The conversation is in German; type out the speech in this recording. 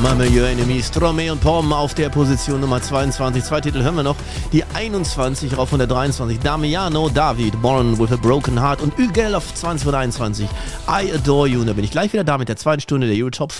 Mama Your Enemy, Stromae und Pom auf der Position Nummer 22. Zwei Titel hören wir noch. Die 21 rauf von der 23. Damiano David, Born with a Broken Heart und Ügel auf 20 von 21. I Adore You. Und da bin ich gleich wieder da mit der zweiten Stunde der Euro Top 5.